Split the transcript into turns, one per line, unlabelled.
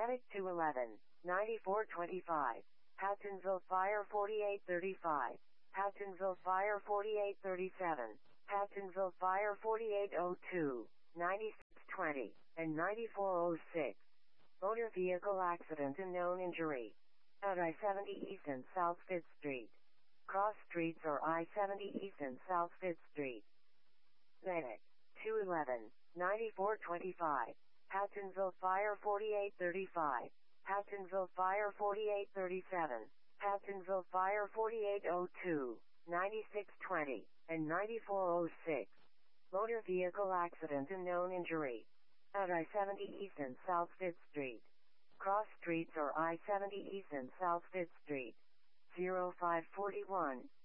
Medic 211, 9425. Pattonville Fire 4835. Pattonville Fire 4837. Pattonville Fire 4802, 9620, and 9406. Motor vehicle accident and known injury. At I-70 East and South 5th Street. Cross streets or I-70 East and South 5th Street. Medic 211, 9425. Pattonville Fire 4835. Pattonville Fire 4837. Pattonville Fire 4802, 9620, and 9406. Motor vehicle accident and known injury. At I-70 East and South 5th Street. Cross streets or I-70 East and South 5th Street. 0541.